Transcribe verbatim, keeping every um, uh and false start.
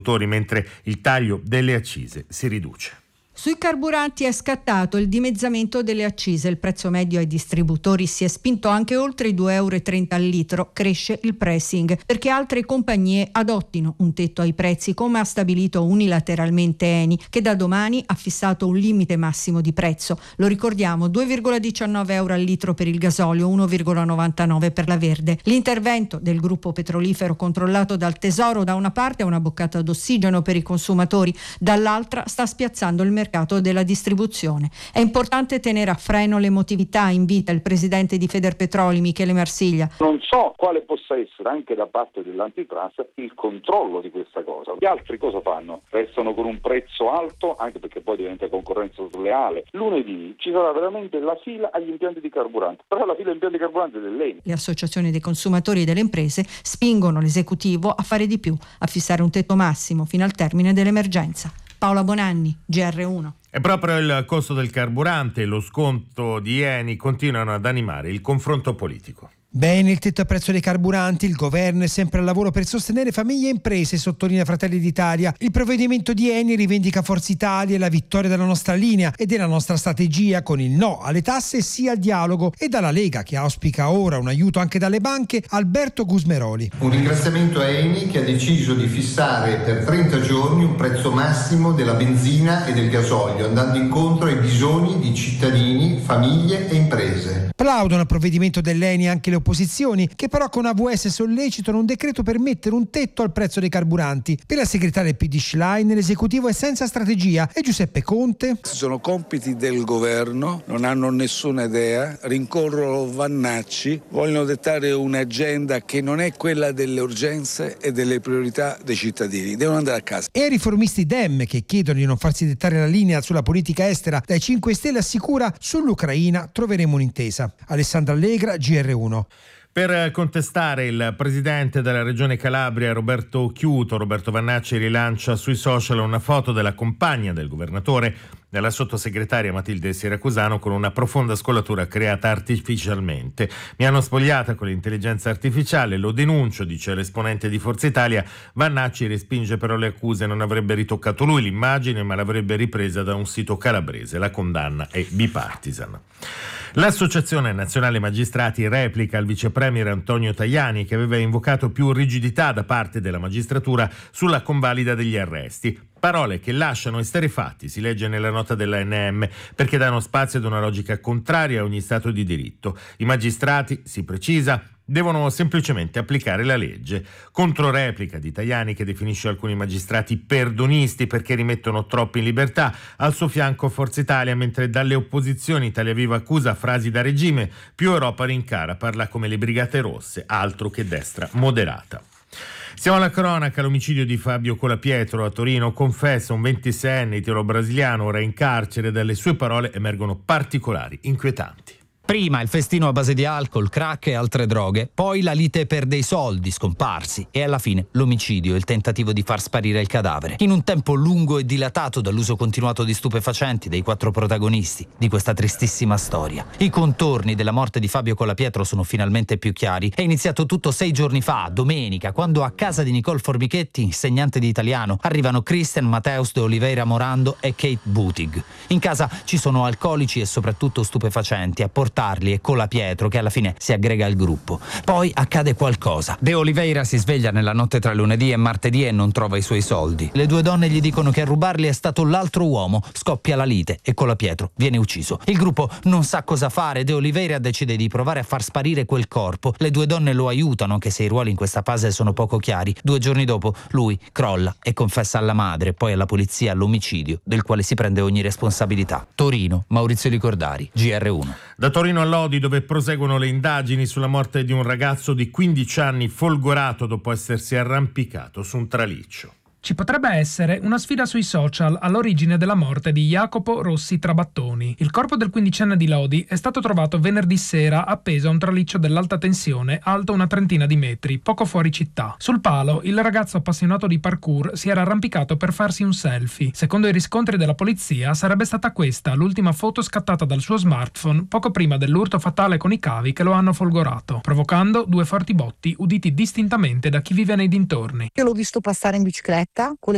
mentre il taglio delle accise si riduce. Sui carburanti è scattato il dimezzamento delle accise, il prezzo medio ai distributori si è spinto anche oltre i due euro e trenta al litro, cresce il pricing perché altre compagnie adottino un tetto ai prezzi come ha stabilito unilateralmente Eni, che da domani ha fissato un limite massimo di prezzo, lo ricordiamo due virgola diciannove euro al litro per il gasolio, uno virgola novantanove per la verde. L'intervento del gruppo petrolifero controllato dal Tesoro da una parte è una boccata d'ossigeno per i consumatori, dall'altra sta spiazzando il mercato della distribuzione. È importante tenere a freno l'emotività, invita il presidente di Federpetroli Michele Marsiglia. Non so quale possa essere anche da parte dell'antitrust il controllo di questa cosa. Gli altri cosa fanno? Restano con un prezzo alto, anche perché poi diventa concorrenza sleale. Lunedì ci sarà veramente la fila agli impianti di carburante, però la fila agli impianti di carburante è dell'Eni. Le associazioni dei consumatori e delle imprese spingono l'esecutivo a fare di più, a fissare un tetto massimo fino al termine dell'emergenza. Paola Bonanni, G R uno. È proprio il costo del carburante e lo sconto di Eni continuano ad animare il confronto politico. Bene il tetto a prezzo dei carburanti, il governo è sempre al lavoro per sostenere famiglie e imprese, sottolinea Fratelli d'Italia. Il provvedimento di Eni rivendica Forza Italia e la vittoria della nostra linea e della nostra strategia con il no alle tasse e sì al dialogo, e dalla Lega, che auspica ora un aiuto anche dalle banche, Alberto Gusmeroli. Un ringraziamento a Eni che ha deciso di fissare per trenta giorni un prezzo massimo della benzina e del gasolio, andando incontro ai bisogni di cittadini, famiglie e imprese. Plaudono al provvedimento dell'Eni anche le opposizioni, che però con A V S sollecitano un decreto per mettere un tetto al prezzo dei carburanti. Per la segretaria P D Schlein l'esecutivo è senza strategia, e Giuseppe Conte? Sono compiti del governo, non hanno nessuna idea, rincorrono Vannacci, vogliono dettare un'agenda che non è quella delle urgenze e delle priorità dei cittadini, devono andare a casa. E i riformisti Dem, che chiedono di non farsi dettare la linea sulla politica estera dai cinque Stelle, assicura sull'Ucraina troveremo un'intesa. Alessandra Allegra, G R uno. Per contestare il presidente della regione Calabria Roberto Chiuto, Roberto Vannacci rilancia sui social una foto della compagna del governatore, della sottosegretaria Matilde Siracusano, con una profonda scolatura creata artificialmente. Mi hanno spogliata con l'intelligenza artificiale, lo denuncio, dice l'esponente di Forza Italia. Vannacci respinge però le accuse, non avrebbe ritoccato lui l'immagine ma l'avrebbe ripresa da un sito calabrese. La condanna è bipartisan. L'Associazione Nazionale Magistrati replica il vice premier Antonio Tajani, che aveva invocato più rigidità da parte della magistratura sulla convalida degli arresti. Parole che lasciano esterrefatti, si legge nella nota dell'A N M, perché danno spazio ad una logica contraria a ogni Stato di diritto. I magistrati, si precisa, devono semplicemente applicare la legge. Controreplica di Tajani, che definisce alcuni magistrati perdonisti perché rimettono troppo in libertà. Al suo fianco Forza Italia, mentre dalle opposizioni Italia Viva accusa frasi da regime, più Europa rincara, parla come le Brigate Rosse, altro che destra moderata. Siamo alla cronaca. L'omicidio di Fabio Colapietro a Torino. Confessa un ventiseienne italo-brasiliano, ora in carcere. Dalle sue parole emergono particolari inquietanti. Prima il festino a base di alcol, crack e altre droghe, poi la lite per dei soldi scomparsi e alla fine l'omicidio e il tentativo di far sparire il cadavere. In un tempo lungo e dilatato dall'uso continuato di stupefacenti dei quattro protagonisti di questa tristissima storia. I contorni della morte di Fabio Colapietro sono finalmente più chiari. È iniziato tutto sei giorni fa, domenica, quando a casa di Nicole Formichetti, insegnante di italiano, arrivano Christian Mateus de Oliveira Morando e Kate Butig. In casa ci sono alcolici e soprattutto stupefacenti a portare e Colapietro, che alla fine si aggrega al gruppo. Poi accade qualcosa. De Oliveira si sveglia nella notte tra lunedì e martedì e non trova i suoi soldi. Le due donne gli dicono che a rubarli è stato l'altro uomo. Scoppia la lite e Colapietro viene ucciso. Il gruppo non sa cosa fare. De Oliveira decide di provare a far sparire quel corpo. Le due donne lo aiutano, anche se i ruoli in questa fase sono poco chiari. Due giorni dopo lui crolla e confessa alla madre e poi alla polizia l'omicidio, del quale si prende ogni responsabilità. Torino, Maurizio Licordari, G R uno. Da Torino a Lodi, dove proseguono le indagini sulla morte di un ragazzo di quindici anni folgorato dopo essersi arrampicato su un traliccio. Ci potrebbe essere una sfida sui social all'origine della morte di Jacopo Rossi Trabattoni. Il corpo del quindicenne di Lodi è stato trovato venerdì sera appeso a un traliccio dell'alta tensione alto una trentina di metri, poco fuori città. Sul palo il ragazzo appassionato di parkour si era arrampicato per farsi un selfie. Secondo i riscontri della polizia sarebbe stata questa l'ultima foto scattata dal suo smartphone poco prima dell'urto fatale con i cavi che lo hanno folgorato, provocando due forti botti uditi distintamente da chi vive nei dintorni. Io l'ho visto passare in bicicletta con le